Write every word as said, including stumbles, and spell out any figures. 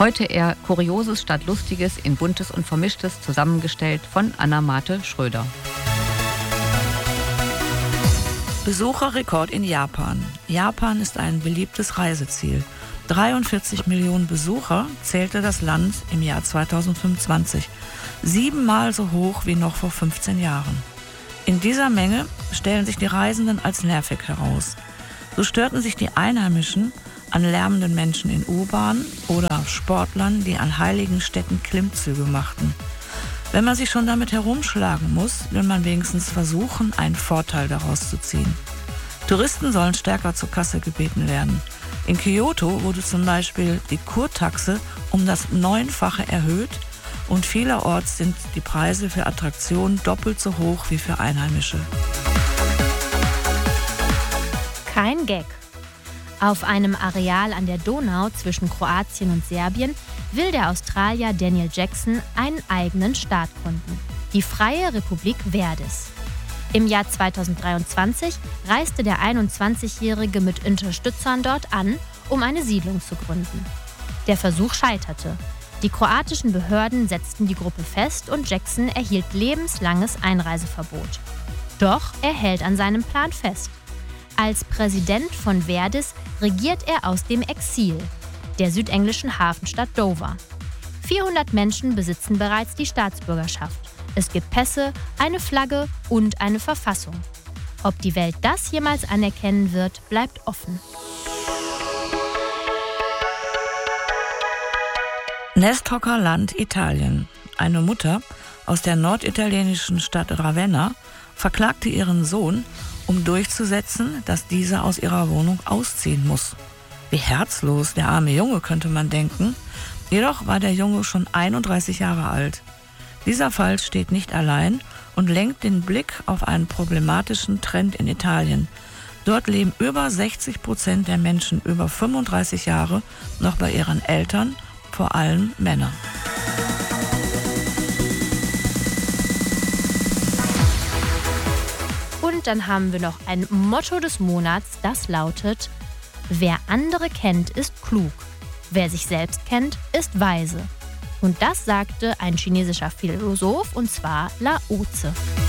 Heute eher Kurioses statt Lustiges in Buntes und Vermischtes zusammengestellt von Anna-Marte Schröder. Besucherrekord in Japan. Japan ist ein beliebtes Reiseziel. dreiundvierzig Millionen Besucher zählte das Land im Jahr zweitausendfünfundzwanzig. Siebenmal so hoch wie noch vor fünfzehn Jahren. In dieser Menge stellen sich die Reisenden als nervig heraus. So störten sich die Einheimischen an lärmenden Menschen in U-Bahnen oder Sportlern, die an heiligen Städten Klimmzüge machten. Wenn man sich schon damit herumschlagen muss, will man wenigstens versuchen, einen Vorteil daraus zu ziehen. Touristen sollen stärker zur Kasse gebeten werden. In Kyoto wurde zum Beispiel die Kurtaxe um das Neunfache erhöht und vielerorts sind die Preise für Attraktionen doppelt so hoch wie für Einheimische. Kein Gag. Auf einem Areal an der Donau zwischen Kroatien und Serbien will der Australier Daniel Jackson einen eigenen Staat gründen, die Freie Republik Verdes. Im Jahr zweitausenddreiundzwanzig reiste der einundzwanzigjährige mit Unterstützern dort an, um eine Siedlung zu gründen. Der Versuch scheiterte. Die kroatischen Behörden setzten die Gruppe fest und Jackson erhielt lebenslanges Einreiseverbot. Doch er hält an seinem Plan fest. Als Präsident von Verdes regiert er aus dem Exil, der südenglischen Hafenstadt Dover. vierhundert Menschen besitzen bereits die Staatsbürgerschaft. Es gibt Pässe, eine Flagge und eine Verfassung. Ob die Welt das jemals anerkennen wird, bleibt offen. Nesthockerland Italien. Eine Mutter aus der norditalienischen Stadt Ravenna verklagte ihren Sohn, um durchzusetzen, dass dieser aus ihrer Wohnung ausziehen muss. Wie herzlos, der arme Junge, könnte man denken. Jedoch war der Junge schon einunddreißig Jahre alt. Dieser Fall steht nicht allein und lenkt den Blick auf einen problematischen Trend in Italien. Dort leben über sechzig Prozent der Menschen über fünfunddreißig Jahre noch bei ihren Eltern, vor allem Männer. Und dann haben wir noch ein Motto des Monats, das lautet: Wer andere kennt, ist klug. Wer sich selbst kennt, ist weise. Und das sagte ein chinesischer Philosoph, und zwar Lao Tse.